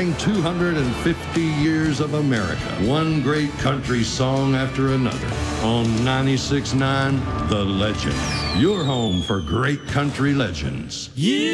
honoring 250 years of America. One great country song after another. On 96.9, The Legend. Your home for great country legends. You